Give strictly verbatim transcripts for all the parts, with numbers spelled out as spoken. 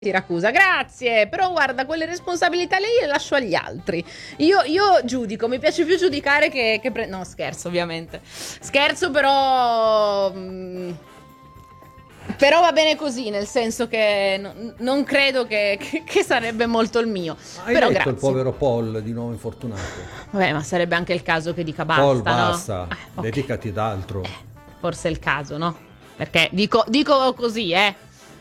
Siracusa, grazie, però guarda, quelle responsabilità lei le lascio agli altri. Io, io giudico, mi piace più giudicare che, che pre- no, scherzo ovviamente. Scherzo, però mh, però va bene così, nel senso che no- non credo che, che- che sarebbe molto il mio. Hai Però letto il grazie. povero Paul di nuovo infortunato? Vabbè, ma sarebbe anche il caso che dica basta, Paul, no? basta, Eh, ok. dedicati ad altro. Forse è il caso, no? Perché dico, dico così, eh.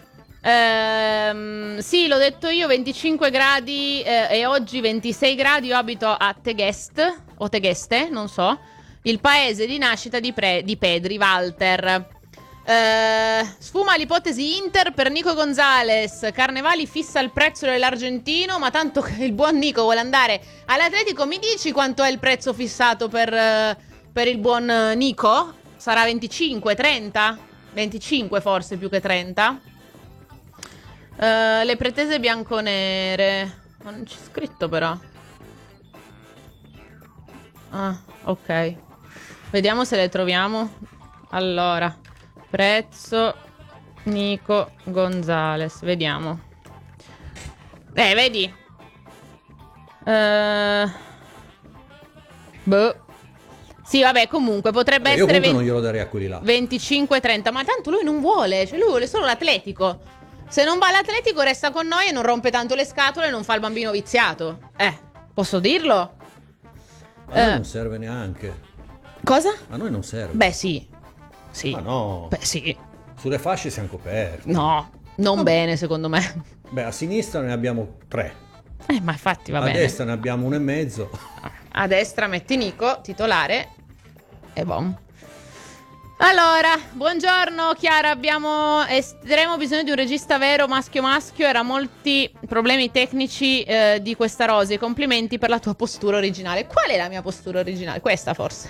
Ehm, sì, l'ho detto io, venticinque gradi eh, e oggi ventisei gradi. Io abito a Tegest, o Tegeste, non so, il paese di nascita di, Pre- di Pedri, Walter. Eh, sfuma l'ipotesi Inter per Nico Gonzalez. Carnevali fissa il prezzo dell'argentino, ma tanto che il buon Nico vuole andare all'Atletico. Mi dici quanto è il prezzo fissato per, eh, per il buon eh, Nico? Sarà venticinque, trenta? venticinque forse più che trenta? Uh, le pretese bianconere. Ma non c'è scritto però. Ah, ok. Vediamo se le troviamo. Allora, prezzo Nico Gonzalez. Vediamo. Eh, vedi? Uh, boh. Sì, vabbè, comunque potrebbe Beh, io essere comunque venti non glielo darei a quelli là. venticinque trenta. Ma tanto lui non vuole. Cioè, lui vuole solo l'Atletico. Se non va all'Atletico resta con noi e non rompe tanto le scatole e non fa il bambino viziato. Eh, posso dirlo? A noi Eh, non serve neanche. cosa? A noi non serve. Beh, sì. Sì. Ma no, Beh, sì. sulle fasce siamo coperti. No, non Vabbè. bene, secondo me. Beh, a sinistra ne abbiamo tre. Eh, ma infatti va a bene. destra ne abbiamo uno e mezzo. A destra metti Nico, titolare. E bom. Allora, buongiorno Chiara, abbiamo estremo bisogno di un regista vero maschio-maschio. Era molti problemi tecnici eh, di questa Rosy. Complimenti per la tua postura originale. Qual è la mia postura originale? Questa forse.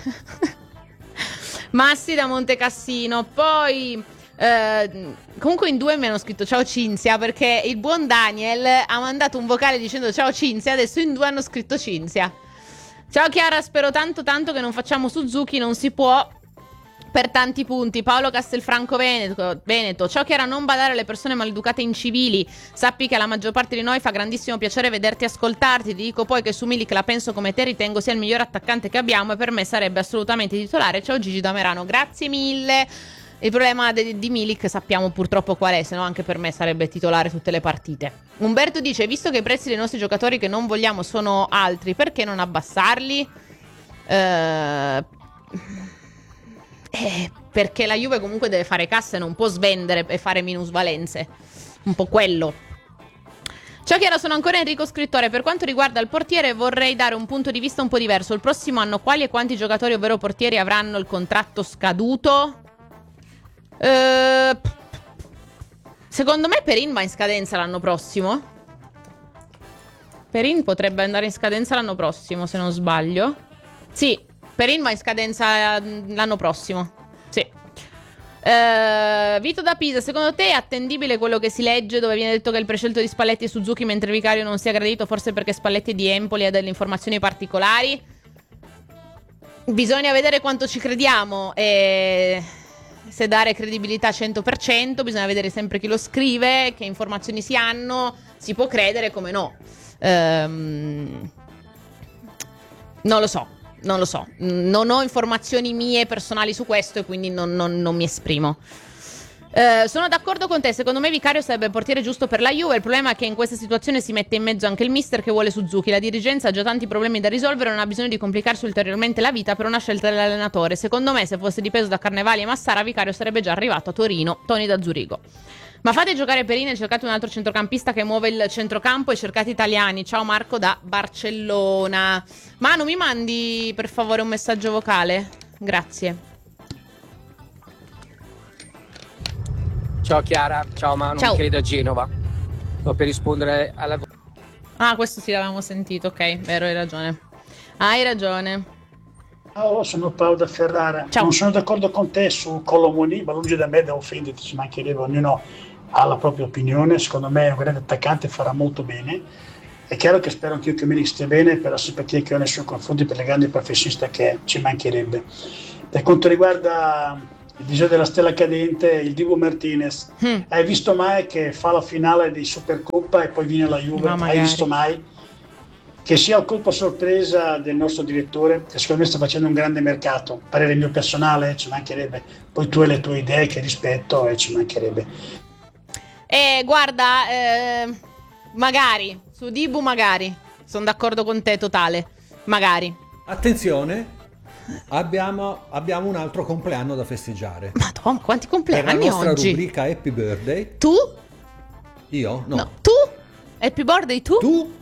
Massi da Montecassino. Poi eh, comunque in due mi hanno scritto ciao Cinzia, perché il buon Daniel ha mandato un vocale dicendo ciao Cinzia. Adesso in due hanno scritto Cinzia. Ciao Chiara, spero tanto tanto che non facciamo Suzuki, non si può. Per tanti punti. Paolo Castelfranco Veneto, Veneto. Ciao Chiara, non badare alle persone maleducate incivili. Sappi che alla maggior parte di noi fa grandissimo piacere vederti e ascoltarti. Ti dico poi che su Milik la penso come te, ritengo sia il miglior attaccante che abbiamo e per me sarebbe assolutamente titolare. Ciao Gigi da Merano, grazie mille. Il problema de- di Milik sappiamo purtroppo qual è, se no anche per me sarebbe titolare tutte le partite. Umberto dice, visto che i prezzi dei nostri giocatori che non vogliamo sono altri, perché non abbassarli? Ehm... Eh, perché la Juve comunque deve fare cassa e non può svendere e fare minusvalenze. Un po' quello. Ciao Chiara, sono ancora Enrico Scrittore. Per quanto riguarda il portiere vorrei dare un punto di vista un po' diverso. Il prossimo anno quali e quanti giocatori, ovvero portieri, avranno il contratto scaduto? Eh, secondo me Perin va in scadenza l'anno prossimo. Perin potrebbe andare in scadenza l'anno prossimo, se non sbaglio. Sì, Perin va in scadenza l'anno prossimo. Sì. Uh, Vito da Pisa, secondo te è attendibile quello che si legge dove viene detto che il prescelto di Spalletti e Suzuki mentre Vicario non sia gradito, forse perché Spalletti è di Empoli ha delle informazioni particolari? Bisogna vedere quanto ci crediamo e se dare credibilità cento per cento. Bisogna vedere sempre chi lo scrive, che informazioni si hanno. Si può credere, come no. um, Non lo so. Non lo so, non ho informazioni mie personali su questo e quindi non, non, non mi esprimo. Uh, sono d'accordo con te, secondo me Vicario sarebbe il portiere giusto per la Juve. Il problema è che in questa situazione si mette in mezzo anche il mister che vuole Suzuki. La dirigenza ha già tanti problemi da risolvere, non ha bisogno di complicarsi ulteriormente la vita per una scelta dell'allenatore. Secondo me se fosse dipeso da Carnevali e Massara Vicario sarebbe già arrivato a Torino. Toni da Zurigo. Ma fate giocare Perin e cercate un altro centrocampista che muove il centrocampo e cercate italiani. Ciao Marco da Barcellona. Manu, mi mandi per favore un messaggio vocale? Grazie. Ciao Chiara, ciao Manu, Ciao. Michele da Genova. Sto per rispondere alla... Ah, questo sì l'avevamo sentito, ok, vero, hai ragione. Hai ragione. Ciao, sono Paolo da Ferrara. Ciao. Non sono d'accordo con te su Colomoni, ma lungi da me da offenderti, ci mancherebbe, ognuno ha la propria opinione. Secondo me è un grande attaccante, farà molto bene. È chiaro che spero anch'io che Milik stia bene per la simpatia che ho nei suoi confronti, per le grandi professionista che è, ci mancherebbe. Per quanto riguarda il disegno della stella cadente, il Dibu Martinez. Mm. Hai visto mai che fa la finale di Supercoppa e poi viene la Juve? Ma Hai magari. visto mai? Che sia il colpo a sorpresa del nostro direttore, che secondo me sta facendo un grande mercato, parere mio personale, ci mancherebbe. Poi tu hai le tue idee che rispetto e ci mancherebbe. E guarda, eh, magari, su Dibu magari, sono d'accordo con te totale, magari. Attenzione, abbiamo, abbiamo un altro compleanno da festeggiare. Madonna, quanti Per la compleanni nostra oggi? rubrica Happy Birthday. Tu? Io? No. No. Tu? Happy birthday tu? Tu?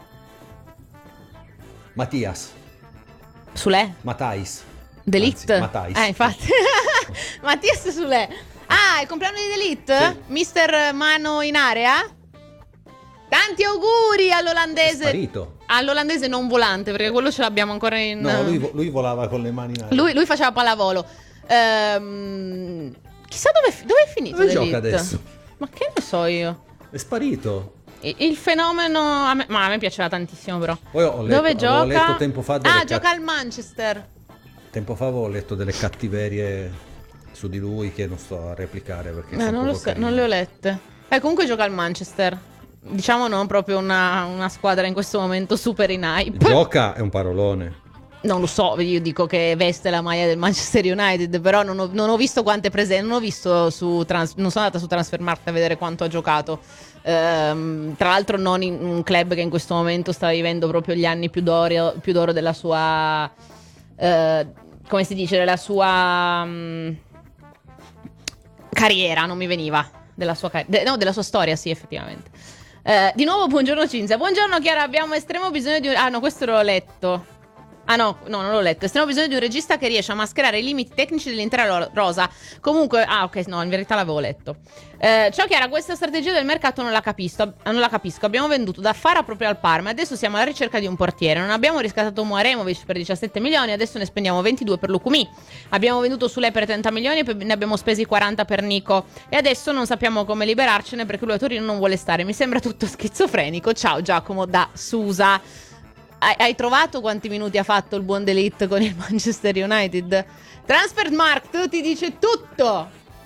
Mattias. Sule? Matthijs. Delete? Anzi, Matthijs. Eh, infatti. Mattias Sule. Ah, è il compleanno di Delete? Sì. Mister Mano in area? Tanti auguri È all'olandese. sparito. All'olandese non volante, perché quello ce l'abbiamo ancora in... No, lui, vo- lui volava con le mani in aria. Lui, lui faceva pallavolo. Ehm, chissà dove, dove è finito Dove Delete? gioca adesso? Ma che ne so io? È sparito. I- Il fenomeno a me, ma a me piaceva tantissimo però. Poi ho letto, Dove avevo gioca? letto tempo fa delle Ah, cat- gioca al Manchester. Tempo fa avevo letto delle cattiverie su di lui che non sto a replicare perché Eh, sono non lo poco so, carine. non le ho lette. Eh, comunque gioca al Manchester. Diciamo non proprio una, una squadra in questo momento super in hype. Gioca è un parolone. Non lo so, io dico che veste la maglia del Manchester United, però non ho, non ho visto quante presenze, non ho visto su trans, non sono andata su Transfermarkt a vedere quanto ha giocato. Ehm, tra l'altro non in un club che in questo momento sta vivendo proprio gli anni più d'oro, più d'oro della sua eh, come si dice, della sua mh, carriera, non mi veniva, della sua car- de- no, della sua storia, sì, effettivamente. Eh, di nuovo buongiorno Cinzia. Buongiorno Chiara, abbiamo estremo bisogno di un... Ah no, questo l'ho letto. Ah no, no, non l'ho letto. Estremo bisogno di un regista che riesca a mascherare i limiti tecnici dell'intera ro- rosa. Comunque, ah ok, no, in verità l'avevo letto. Eh, ciao Chiara, questa strategia del mercato non la capisco. Non la capisco. Abbiamo venduto da Fara proprio al Parma e adesso siamo alla ricerca di un portiere. Non abbiamo riscattato Muaremovic per diciassette milioni, adesso ne spendiamo ventidue per Lukumi. Abbiamo venduto Sule per trenta milioni e ne abbiamo spesi quaranta per Nico. E adesso non sappiamo come liberarcene perché lui a Torino non vuole stare. Mi sembra tutto schizofrenico. Ciao Giacomo da Susa. Hai, hai trovato quanti minuti ha fatto il buon Delete con il Manchester United? Transfermarkt ti dice tutto.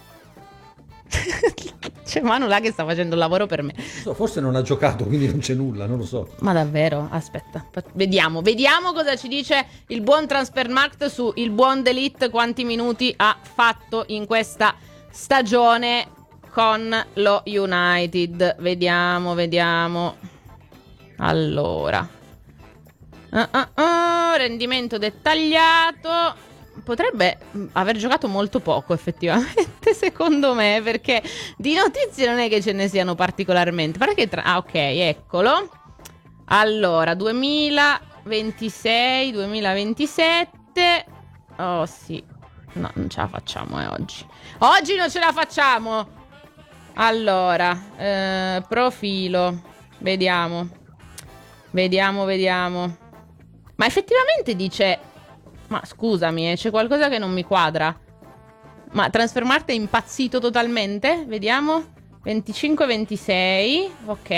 C'è Manu là che sta facendo il lavoro per me. Non so, forse non ha giocato, quindi non c'è nulla, non lo so. Ma davvero? Aspetta, vediamo, vediamo cosa ci dice il buon Transfermarkt su il buon Delete, quanti minuti ha fatto in questa stagione con lo United. Vediamo, vediamo. Allora. Uh, uh, uh, rendimento dettagliato. Potrebbe aver giocato molto poco effettivamente, secondo me, perché di notizie non è che ce ne siano particolarmente. Perché tra... Ah ok, eccolo. Allora, duemilaventisei duemilaventisette. Oh sì. No, non ce la facciamo eh, oggi. Oggi non ce la facciamo. Allora, eh, profilo. Vediamo. Vediamo, vediamo. Ma effettivamente dice... Ma scusami, eh, c'è qualcosa che non mi quadra. Ma Transfermarkt è impazzito totalmente? Vediamo. venticinque ventisei. Ok.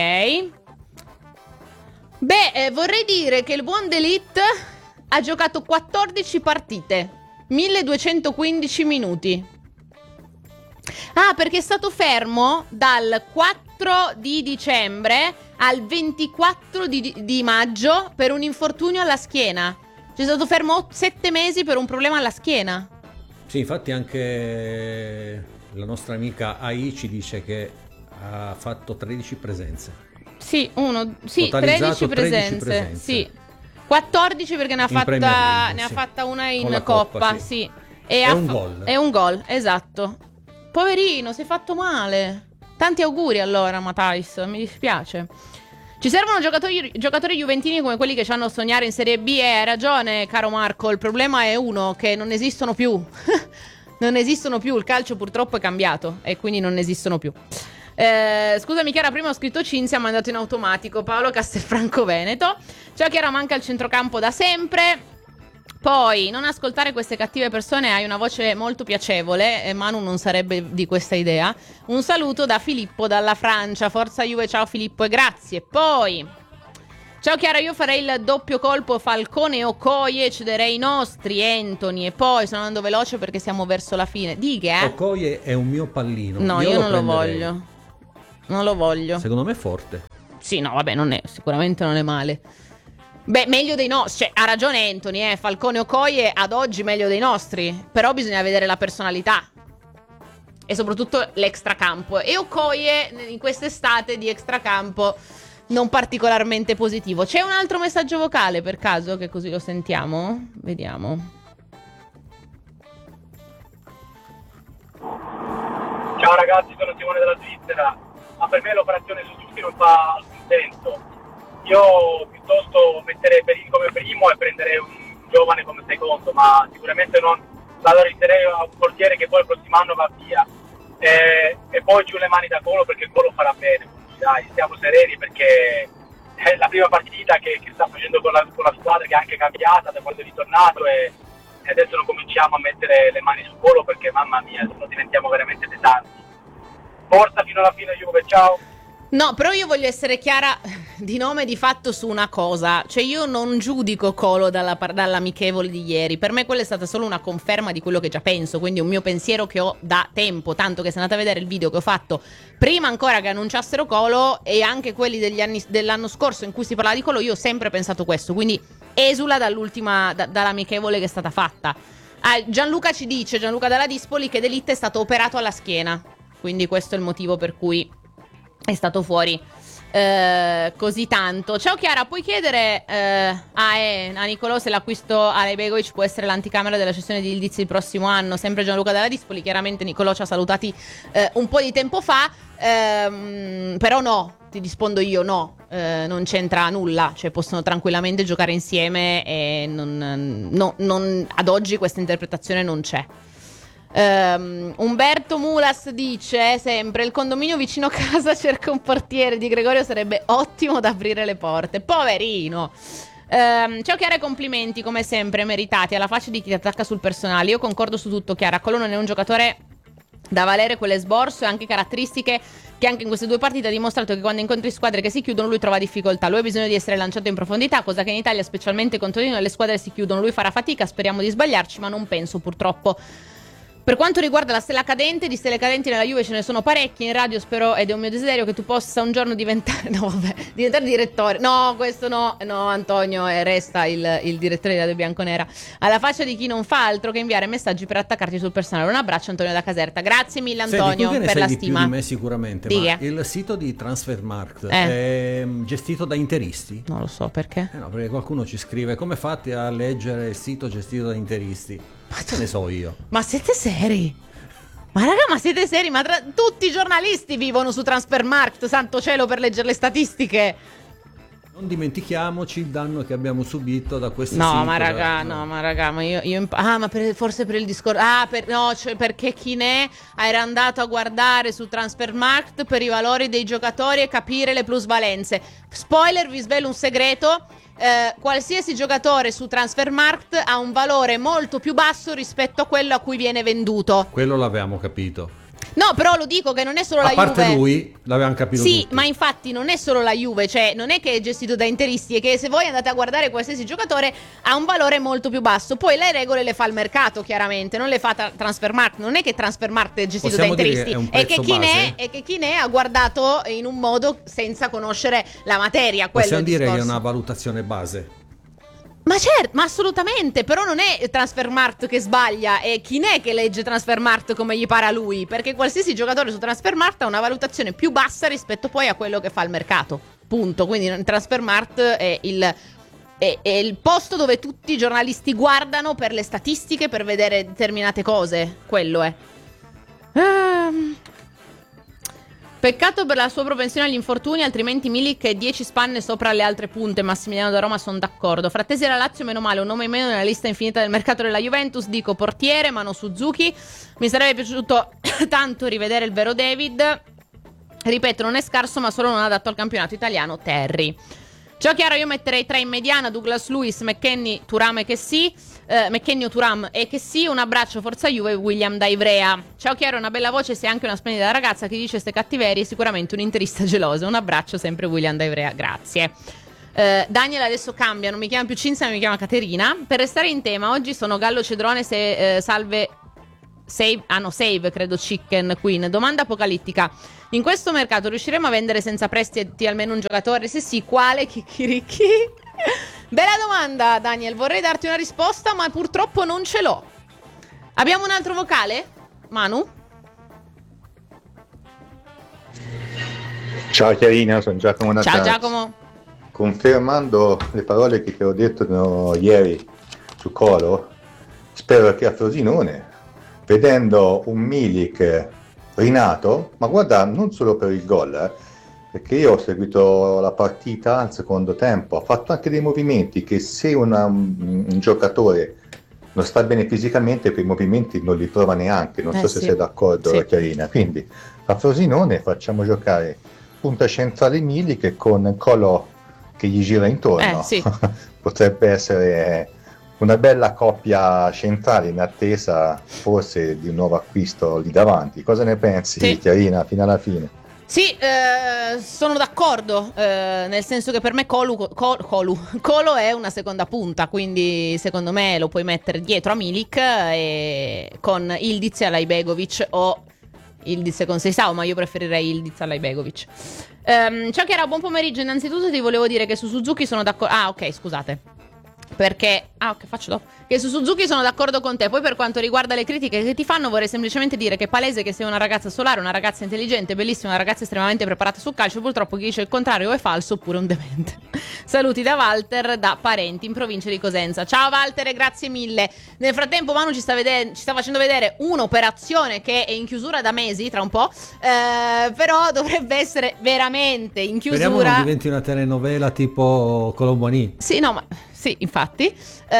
Beh, eh, vorrei dire che il buon Delete ha giocato quattordici partite. milleduecentoquindici minuti. Ah, perché è stato fermo dal quattro di dicembre al ventiquattro di, di maggio per un infortunio alla schiena. C'è stato fermo sette mesi per un problema alla schiena. Sì, infatti anche la nostra amica A I ci dice che ha fatto tredici presenze. Sì, uno, sì, Totalizzato tredici presenze, tredici presenze. sì. quattordici perché ne ha, In fatta, Premier League, ne ha sì. fatta una in Con la Coppa, Coppa, sì. sì. E È ha un fa- gol. È un gol, esatto. Poverino, si è fatto male. Tanti auguri allora, Matthijs, mi dispiace. Ci servono giocatori, giocatori juventini come quelli che ci hanno a sognare in Serie B. E hai ragione, caro Marco. Il problema è uno, che non esistono più. Non esistono più. Il calcio purtroppo è cambiato e quindi non esistono più. Eh, scusami Chiara, prima ho scritto Cinzia, ma è andato in automatico. Paolo Castelfranco Veneto. Ciao Chiara, manca il centrocampo da sempre. Poi, non ascoltare queste cattive persone, hai una voce molto piacevole e Manu non sarebbe di questa idea. Un saluto da Filippo dalla Francia, forza Juve, ciao Filippo e grazie. Poi, Ciao Chiara, io farei il doppio colpo Falcone o Okoye, cederei i nostri Anthony e poi sono andando veloce perché siamo verso la fine. Dighe, eh? Okoye è un mio pallino. No, io, io non lo prenderei. voglio. Non lo voglio. Secondo me è forte. Sì, no, vabbè, non è, sicuramente non è male. Beh, meglio dei nostri, cioè, ha ragione Anthony, eh, Falcone o Okoye ad oggi meglio dei nostri, però bisogna vedere la personalità e soprattutto l'extracampo. E Okoye in quest'estate di extracampo non particolarmente positivo. C'è un altro messaggio vocale per caso che così lo sentiamo? Vediamo. Ciao ragazzi, sono Simone della Svizzera, ma per me l'operazione Suzuki non fa alcun senso. Io piuttosto metterei Perini come primo e prenderei un giovane come secondo, ma sicuramente non valorizzerei un portiere che poi il prossimo anno va via. E, e poi giù le mani da Colo perché Colo farà bene, quindi dai, stiamo sereni perché è la prima partita che, che sta facendo con la, con la squadra, che è anche cambiata da quando è ritornato, e, e adesso non cominciamo a mettere le mani su Colo perché mamma mia, se no diventiamo veramente pesanti. Forza fino alla fine Juve, ciao! No, però io voglio essere chiara di nome e di fatto su una cosa. Cioè io non giudico Colo dalla, dall'amichevole di ieri. Per me quella è stata solo una conferma di quello che già penso. Quindi un mio pensiero che ho da tempo. Tanto che se andate a vedere il video che ho fatto prima ancora che annunciassero Colo e anche quelli degli anni, dell'anno scorso in cui si parlava di Colo, io ho sempre pensato questo. Quindi esula dall'ultima, da, dall'amichevole che è stata fatta. Ah, Gianluca ci dice, Gianluca Dalla Dispoli, che De Ligt è stato operato alla schiena. Quindi questo è il motivo per cui è stato fuori eh, così tanto. Ciao Chiara, puoi chiedere eh, a, eh, a Nicolò se l'acquisto a Begovic può essere l'anticamera della cessione di Ildiz il prossimo anno? Sempre Gianluca Dalla Dispoli. Chiaramente Nicolò ci ha salutati eh, un po' di tempo fa, ehm, però no, ti rispondo io, no, eh, non c'entra nulla, cioè possono tranquillamente giocare insieme e non, no, non, ad oggi questa interpretazione non c'è. Um, Umberto Mulas dice sempre: il condominio vicino a casa cerca un portiere, Di Gregorio sarebbe ottimo da aprire le porte. Poverino. um, Ciao Chiara, complimenti come sempre meritati alla faccia di chi ti attacca sul personale. Io concordo su tutto Chiara, Colo non è un giocatore da valere quell'esborso e anche caratteristiche che anche in queste due partite ha dimostrato che quando incontri squadre che si chiudono lui trova difficoltà. Lui ha bisogno di essere lanciato in profondità, cosa che in Italia specialmente contro di noi le squadre si chiudono. Lui farà fatica, speriamo di sbagliarci, ma non penso purtroppo. Per quanto riguarda la stella cadente, di stelle cadenti nella Juve ce ne sono parecchie. In radio spero, ed è un mio desiderio, che tu possa un giorno diventare no vabbè, diventare direttore. No, questo no, no Antonio, eh, resta il, il direttore di Radio Bianconera. Alla faccia di chi non fa altro che inviare messaggi per attaccarti sul personale. Un abbraccio Antonio da Caserta. Grazie mille Antonio. Senti, tu che ne per sai la di stima. più di me sicuramente, Dica. ma il sito di Transfermarkt Eh. è gestito da interisti? Non lo so perché. Eh no, perché qualcuno ci scrive: come fate a leggere il sito gestito da interisti? Ma ce ne so io. Ma siete seri? Ma raga, ma siete seri? Ma tra... tutti i giornalisti vivono su Transfermarkt, santo cielo, per leggere le statistiche. Non dimentichiamoci il danno che abbiamo subito da questo No, sito. ma raga, da- no, ma raga, ma io, io imp- ah, ma per- forse per il discorso, ah, per, no, cioè perché Chinè era andato a guardare su Transfermarkt per i valori dei giocatori e capire le plusvalenze. Spoiler, vi svelo un segreto. Eh, qualsiasi giocatore su Transfermarkt ha un valore molto più basso rispetto a quello a cui viene venduto. Quello l'avevamo capito. No, però lo dico che non è solo A la parte Juve. lui, l'avevamo capito Sì, tutti. ma infatti non è solo la Juve, cioè non è che è gestito da interisti, è che se voi andate a guardare qualsiasi giocatore ha un valore molto più basso. Poi le regole le fa il mercato, chiaramente, non le fa tra- Transfermarkt. Non è che Transfermarkt è gestito Possiamo da dire interisti, che è un è che prezzo chi base? ne è che chi ne ha guardato in un modo senza conoscere la materia. Quello Possiamo è il dire che è discorso. una valutazione base. Ma certo, ma assolutamente, però non è Transfermarkt che sbaglia, è chi ne è che legge Transfermarkt come gli pare a lui, perché qualsiasi giocatore su Transfermarkt ha una valutazione più bassa rispetto poi a quello che fa il mercato, punto. Quindi Transfermarkt è il, è, è il posto dove tutti i giornalisti guardano per le statistiche, per vedere determinate cose, quello è. Ehm... Peccato per la sua propensione agli infortuni, altrimenti Milik è dieci spanne sopra le altre punte. Massimiliano da Roma, sono d'accordo. Frattesi e la Lazio, meno male, un nome in meno nella lista infinita del mercato della Juventus. Dico portiere, Mano Suzuki. Mi sarebbe piaciuto tanto rivedere il vero David. Ripeto, non è scarso, ma solo non adatto al campionato italiano. Terry. Ciao Chiara, io metterei tre in mediana: Douglas Lewis, McKennie, Thuram e che sì. Uh, McKennie o Thuram e che sì. Un abbraccio, forza Juve, William da Ivrea. Ciao Chiara, una bella voce, sei anche una splendida ragazza che dice ste cattiverie, sicuramente un interista geloso. Un abbraccio, sempre William da Ivrea, grazie. Uh, Daniel adesso cambia, non mi chiama più Cinzia, ma mi chiama Caterina. Per restare in tema, oggi sono Gallo Cedrone, se, uh, salve Save, ah no, Save, credo Chicken Queen. Domanda apocalittica: in questo mercato riusciremo a vendere senza prestiti almeno un giocatore? Se sì, quale? Chicchirichi? Bella domanda, Daniel, vorrei darti una risposta, ma purtroppo non ce l'ho. Abbiamo un altro vocale? Manu? Ciao Chiarina, sono Giacomo Natale. Ciao Giacomo. Confermando le parole che ti ho detto no, ieri su Colo, spero che a Frosinone, vedendo un Milik rinato, ma guarda, non solo per il gol, eh, perché io ho seguito la partita al secondo tempo, ha fatto anche dei movimenti che se una, un giocatore non sta bene fisicamente, quei movimenti non li prova neanche, non eh so se sì. sei d'accordo, sì. Chiarina. Quindi a Frosinone facciamo giocare punta centrale Milik con Colo che gli gira intorno. Eh, sì. Potrebbe essere una bella coppia centrale in attesa forse di un nuovo acquisto lì davanti. Cosa ne pensi, Sì. Chiarina, fino alla fine? Sì, eh, sono d'accordo, eh, nel senso che per me Colu, Col, Colu, Colo è una seconda punta, quindi secondo me lo puoi mettere dietro a Milik e con Ildiz e Alajbegovic o Ildiz con Seisao, ma io preferirei Ildiz Alajbegovic. Um, ciao Chiara, buon pomeriggio. Innanzitutto ti volevo dire che su Suzuki sono d'accordo. Ah, ok, scusate. Perché, ah ok, faccio dopo. Che su Suzuki sono d'accordo con te. Poi per quanto riguarda le critiche che ti fanno, vorrei semplicemente dire che è palese che sei una ragazza solare, una ragazza intelligente, bellissima, una ragazza estremamente preparata sul calcio. Purtroppo chi dice il contrario è falso oppure un demente. Saluti da Walter, da Parenti, in provincia di Cosenza. Ciao Walter e grazie mille. Nel frattempo Manu ci sta, vede- ci sta facendo vedere un'operazione che è in chiusura da mesi, tra un po', eh, però dovrebbe essere veramente in chiusura. Speriamo non diventi una telenovela tipo Colombani. Sì, no, ma sì, infatti.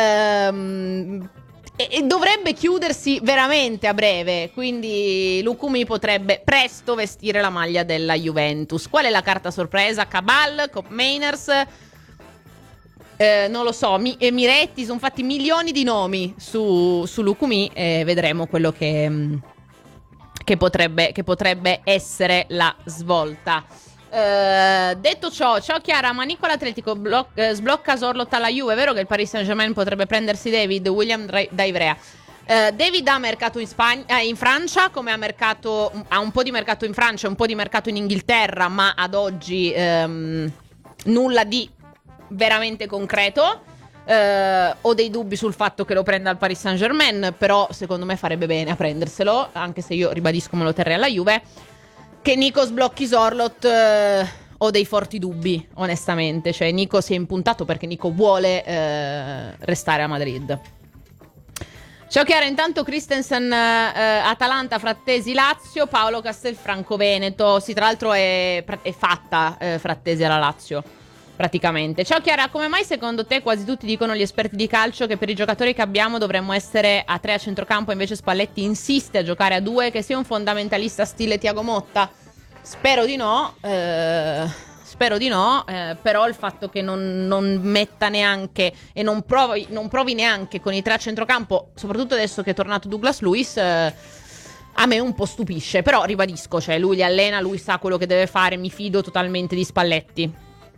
Ehm, e, e dovrebbe chiudersi veramente a breve. Quindi Lukumi potrebbe presto vestire la maglia della Juventus. Qual è la carta sorpresa? Cabal, Cop Mainers? Eh, non lo so. Mi, e Miretti, sono fatti milioni di nomi su, su Lukumi. E vedremo quello che, che, potrebbe, che potrebbe essere la svolta. Uh, detto ciò, ciao Chiara, ma Nicola Atletico bloc- eh, sblocca Sorlot alla Juve. È vero che il Paris Saint-Germain potrebbe prendersi David William Dra- da Ivrea. uh, David ha mercato in, Spagna, eh, in Francia, come ha mercato, ha un po' di mercato in Francia e un po' di mercato in Inghilterra, ma ad oggi ehm, nulla di veramente concreto. Uh, ho dei dubbi sul fatto che lo prenda il Paris Saint-Germain, però secondo me farebbe bene a prenderselo, anche se io ribadisco me lo terrei alla Juve. Che Nico sblocchi Sorlot, eh, ho dei forti dubbi, onestamente. Cioè Nico si è impuntato perché Nico vuole eh, restare a Madrid. Ciao Chiara, intanto Christensen, eh, Atalanta, Frattesi, Lazio, Paolo Castelfranco, Veneto. Sì, tra l'altro è, è fatta eh, Frattesi alla Lazio, praticamente. Ciao Chiara, come mai secondo te quasi tutti dicono gli esperti di calcio che per i giocatori che abbiamo dovremmo essere a tre a centrocampo, invece Spalletti insiste a giocare a due, che sia un fondamentalista stile Thiago Motta? Spero di no, eh, spero di no, eh, però il fatto che non, non metta neanche e non provi, non provi neanche con i tre a centrocampo, soprattutto adesso che è tornato Douglas Luiz, eh, a me un po' stupisce. Però ribadisco, cioè lui li allena, lui sa quello che deve fare, mi fido totalmente di Spalletti.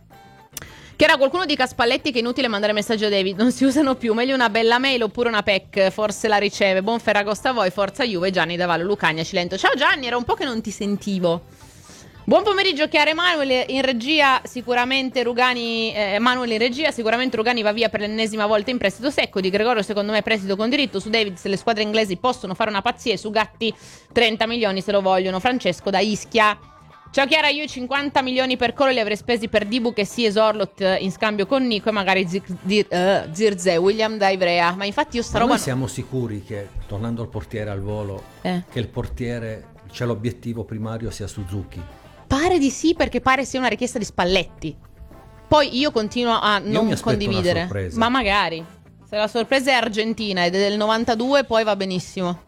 Che era qualcuno dica a Spalletti che è inutile mandare messaggi a David, non si usano più, meglio una bella mail oppure una P E C, forse la riceve. Buon Ferragosto a voi, forza Juve. Gianni da Vallo Lucagna Cilento. Ciao Gianni, era un po' che non ti sentivo. Buon pomeriggio Chiara, Emanuele in regia, sicuramente Rugani, eh, Emanuele in regia, sicuramente Rugani va via per l'ennesima volta in prestito secco. Di Gregorio secondo me prestito con diritto. Su David se le squadre inglesi possono fare una pazzia, e su Gatti trenta milioni se lo vogliono. Francesco da Ischia. Ciao Chiara, io i cinquanta milioni per Colo li avrei spesi per Dibu che si Sorlot in scambio con Nico e magari Zir- uh, Zirze, William da Ivrea. Ma infatti io sta Ma roba... noi siamo sicuri che, tornando al portiere al volo, Eh. che il portiere, cioè l'obiettivo primario sia Suzuki? Pare di sì, perché pare sia una richiesta di Spalletti. Poi io continuo a non mi aspetto condividere. una sorpresa. Ma magari. Se la sorpresa è argentina ed è del novantadue, poi va benissimo.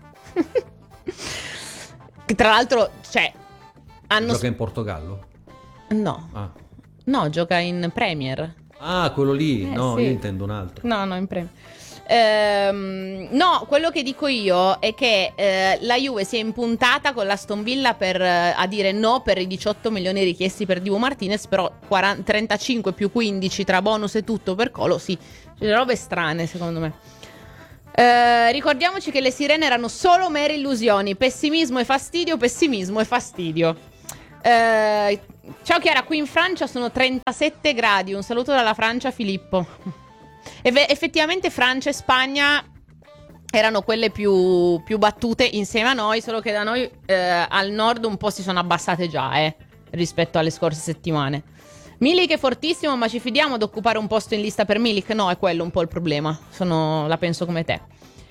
Che tra l'altro, cioè... Hanno Gioca in Portogallo? No. Ah, No, gioca in Premier. ah quello lì? Eh, no, sì. io intendo un altro. No, no, in Premier. Ehm, no, quello che dico io è che eh, la Juve si è impuntata con l'Aston Villa per, eh, a dire no per i diciotto milioni richiesti per Dibu Martinez, però quaranta, trentacinque più quindici tra bonus e tutto per Colo, sì, c'è robe strane secondo me. Eh, ricordiamoci che le sirene erano solo mere illusioni, pessimismo e fastidio, pessimismo e fastidio. Eh, ciao Chiara, qui in Francia sono trentasette gradi, un saluto dalla Francia, Filippo. Eff- effettivamente Francia e Spagna erano quelle più, più battute insieme a noi, solo che da noi eh, al nord un po' si sono abbassate già eh, rispetto alle scorse settimane. Milik è fortissimo, ma ci fidiamo ad occupare un posto in lista per Milik? No, è quello un po' il problema, sono, la penso come te.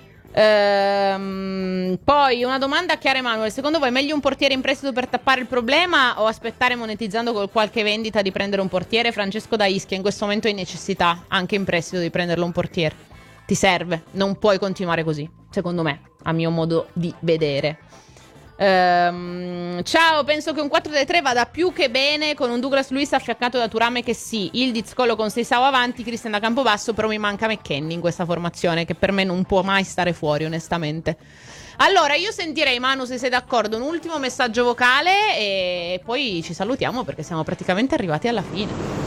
Ehm, poi una domanda a Chiara Emanuele: secondo voi è meglio un portiere in prestito per tappare il problema o aspettare, monetizzando con qualche vendita, di prendere un portiere? Francesco da Ischia: in questo momento hai necessità anche in prestito di prenderlo un portiere, ti serve, non puoi continuare così, secondo me, a mio modo di vedere. Ehm, ciao, penso che un quattro tre tre vada più che bene con un Douglas Luiz affiancato da Thuram, che sì, Ildiz Colo con Seisao avanti, Christian da Campobasso, però mi manca McKennie in questa formazione, che per me non può mai stare fuori, onestamente. Allora, io sentirei, Manu, se sei d'accordo, un ultimo messaggio vocale e poi ci salutiamo perché siamo praticamente arrivati alla fine.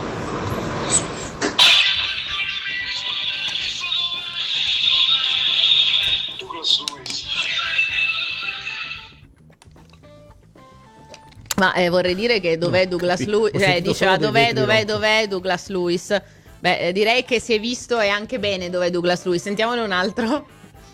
Ma eh, vorrei dire che dov'è no, Douglas Luiz? Cioè, diceva dov'è, dov'è, dov'è Douglas Luiz? Beh, eh, direi che si è visto e anche bene dov'è Douglas Luiz. Sentiamone un altro.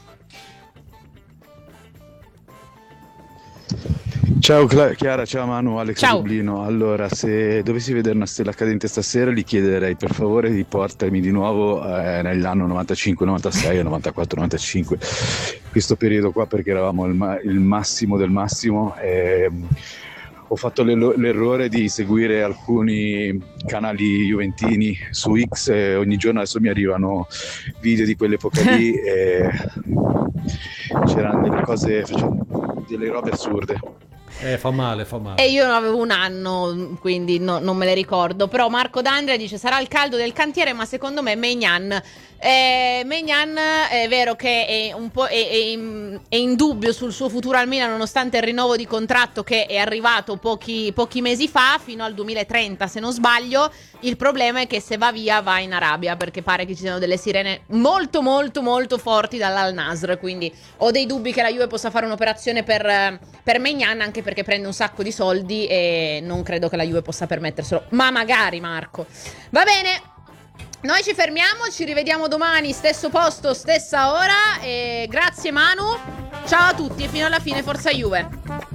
Ciao Chiara, ciao Manu, Alex ciao. Dublino. Allora, se dovessi vedere una stella cadente stasera, gli chiederei per favore di portarmi di nuovo eh, nell'anno novantacinque novantasei, novantaquattro novantacinque, questo periodo qua, perché eravamo il, ma- il massimo del massimo. E ho fatto l'er- l'errore di seguire alcuni canali juventini su X e ogni giorno adesso mi arrivano video di quell'epoca lì e c'erano delle cose, facevano delle robe assurde. Eh, fa male, fa male. E io non avevo un anno, quindi no, non me le ricordo. Però Marco D'Andrea dice: sarà il caldo del cantiere, ma secondo me Maignan eh, Maignan è vero che è un po' è, è, in, è in dubbio sul suo futuro al Milan, nonostante il rinnovo di contratto che è arrivato pochi, pochi mesi fa, fino al duemilatrenta se non sbaglio. Il problema è che se va via va in Arabia, perché pare che ci siano delle sirene molto molto molto forti dall'Al Nasr, quindi ho dei dubbi che la Juve possa fare un'operazione per, per Maignan, anche perché prende un sacco di soldi e non credo che la Juve possa permetterselo, ma magari, Marco. Va bene, noi ci fermiamo, ci rivediamo domani, stesso posto, stessa ora, e grazie Manu, ciao a tutti e fino alla fine forza Juve.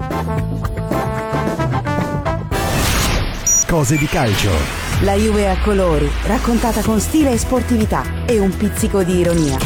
Cose di calcio. La Juve a colori, raccontata con stile e sportività e un pizzico di ironia.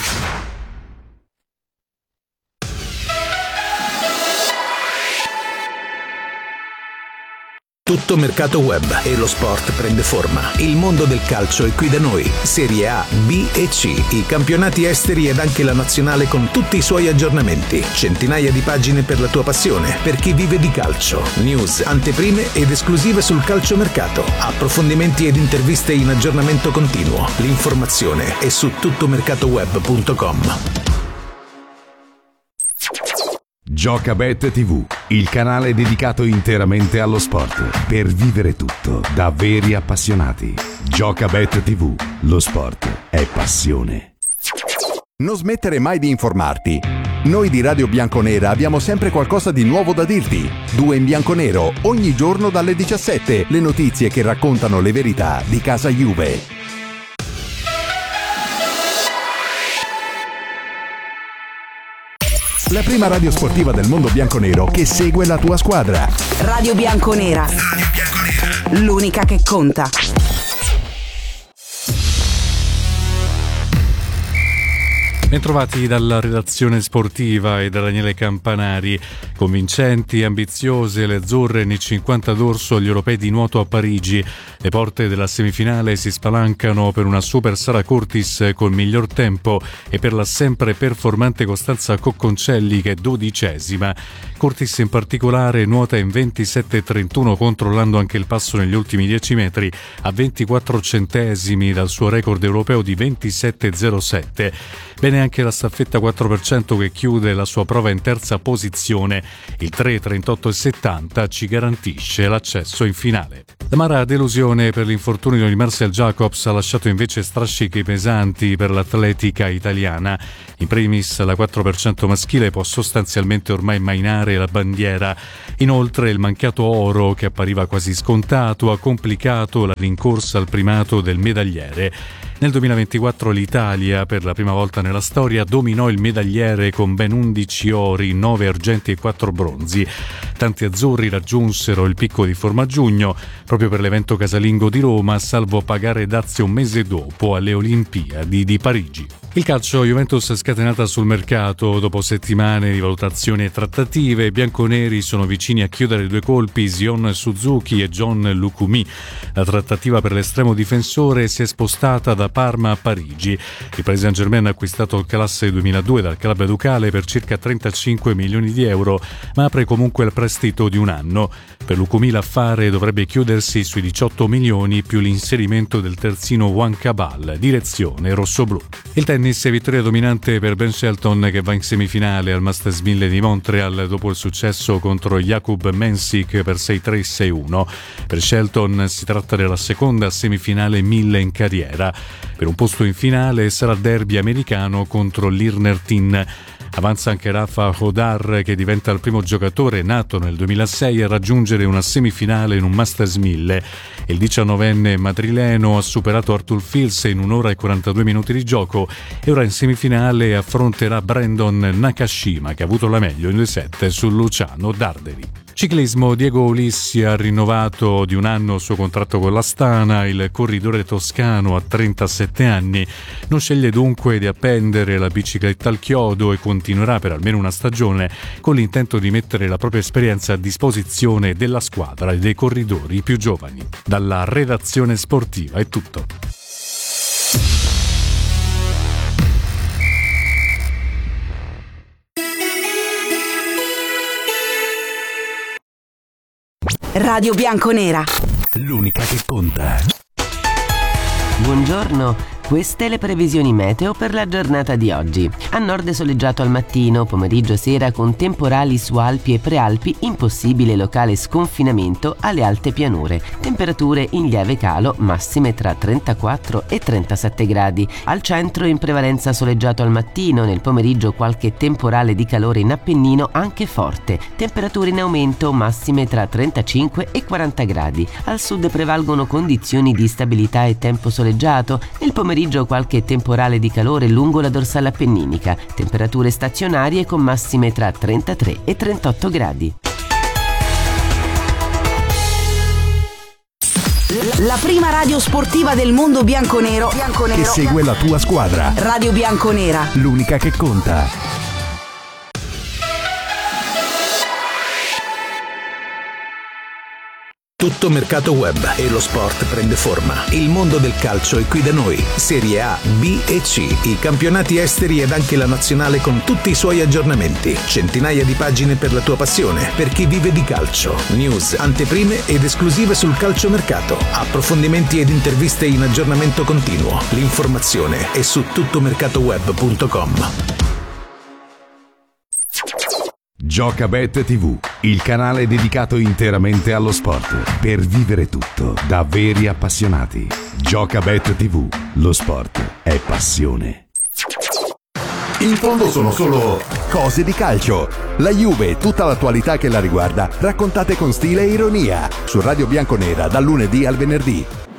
Tutto mercato web e lo sport prende forma. Il mondo del calcio è qui da noi. Serie A, B e C, i campionati esteri ed anche la nazionale con tutti i suoi aggiornamenti. Centinaia di pagine per la tua passione, per chi vive di calcio. News, anteprime ed esclusive sul calciomercato. Approfondimenti ed interviste in aggiornamento continuo. L'informazione è su tuttomercatoweb punto com. Giocabet tivù, il canale dedicato interamente allo sport, per vivere tutto da veri appassionati. Giocabet tivù, lo sport è passione. Non smettere mai di informarti. Noi di Radio Bianconera abbiamo sempre qualcosa di nuovo da dirti. Due in bianconero, ogni giorno dalle diciassette, le notizie che raccontano le verità di casa Juve. La prima radio sportiva del mondo bianconero che segue la tua squadra. Radio Bianconera. Radio Bianconera. L'unica che conta. Bentrovati dalla redazione sportiva e da Daniele Campanari. Convincenti, ambiziose, le azzurre nei cinquanta d'orso agli europei di nuoto a Parigi. Le porte della semifinale si spalancano per una super Sara Curtis col miglior tempo e per la sempre performante Costanza Cocconcelli che è dodicesima. Curtis in particolare nuota in ventisette trentuno, controllando anche il passo negli ultimi dieci metri a ventiquattro centesimi dal suo record europeo di ventisette zero sette. Bene anche la staffetta quattro per cento che chiude la sua prova in terza posizione. Il tre trentotto settanta ci garantisce l'accesso in finale. L'amara delusione per l'infortunio di Marcel Jacobs ha lasciato invece strascichi pesanti per l'atletica italiana. In primis la quattro per cento maschile può sostanzialmente ormai mainare la bandiera. Inoltre il mancato oro, che appariva quasi scontato, ha complicato la rincorsa al primato del medagliere. Nel duemilaventiquattro l'Italia, per la prima volta nella storia, dominò il medagliere con ben undici ori, nove argenti e quattro bronzi. Tanti azzurri raggiunsero il picco di forma a giugno, proprio per l'evento casalingo di Roma, salvo pagare dazio un mese dopo alle Olimpiadi di Parigi. Il calcio, Juventus scatenata sul mercato dopo settimane di valutazioni e trattative. I bianconeri sono vicini a chiudere due colpi, Zion Suzuki e John Lukumi. La trattativa per l'estremo difensore si è spostata da Parma a Parigi. Il Paris Saint-Germain ha acquistato il classe duemiladue dal club ducale per circa trentacinque milioni di euro, ma apre comunque il prestito di un anno. Per Lukumi l'affare dovrebbe chiudersi sui diciotto milioni più l'inserimento del terzino Juan Cabal, direzione rossoblù. Il tennis è vittoria dominante per Ben Shelton, che va in semifinale al Masters mille di Montreal dopo il successo contro Jakub Mensik per sei tre sei uno. Per Shelton si tratta della seconda semifinale mille in carriera. Per un posto in finale sarà derby americano contro l'Irnertin. Avanza anche Rafa Hodar, che diventa il primo giocatore nato nel duemilasei a raggiungere una semifinale in un Masters mille. Il diciannovenne madrileno ha superato Arthur Fils in un'ora e quarantadue minuti di gioco e ora in semifinale affronterà Brandon Nakashima, che ha avuto la meglio in due set su Luciano Darderi. Ciclismo, Diego Ulissi ha rinnovato di un anno il suo contratto con l'Astana. Il corridore toscano a trentasette anni non sceglie dunque di appendere la bicicletta al chiodo e continuerà per almeno una stagione con l'intento di mettere la propria esperienza a disposizione della squadra e dei corridori più giovani. Dalla redazione sportiva è tutto. Radio Bianconera, l'unica che conta. Buongiorno. Queste le previsioni meteo per la giornata di oggi. A nord soleggiato al mattino, pomeriggio e sera con temporali su Alpi e Prealpi, impossibile locale sconfinamento alle alte pianure. Temperature in lieve calo, massime tra trentaquattro e trentasette gradi. Al centro in prevalenza soleggiato al mattino, nel pomeriggio qualche temporale di calore in Appennino anche forte. Temperature in aumento, massime tra trentacinque e quaranta gradi. Al sud prevalgono condizioni di stabilità e tempo soleggiato. Nel pomeriggio pomeriggio qualche temporale di calore lungo la dorsale appenninica, temperature stazionarie con massime tra trentatré e trentotto gradi. La prima radio sportiva del mondo bianconero, bianconero che segue la tua squadra. Radio Bianconera, l'unica che conta. Tutto mercato web e lo sport prende forma. Il mondo del calcio è qui da noi. Serie A, B e C, i campionati esteri ed anche la nazionale con tutti i suoi aggiornamenti. Centinaia di pagine per la tua passione, per chi vive di calcio. News, anteprime ed esclusive sul calciomercato. Approfondimenti ed interviste in aggiornamento continuo. L'informazione è su tuttomercatoweb punto com. Giocabet tivù, il canale dedicato interamente allo sport, per vivere tutto da veri appassionati. Giocabet tivù, lo sport è passione. In fondo sono solo cose di calcio. La Juve e tutta l'attualità che la riguarda, raccontate con stile e ironia, su Radio Bianconera dal lunedì al venerdì.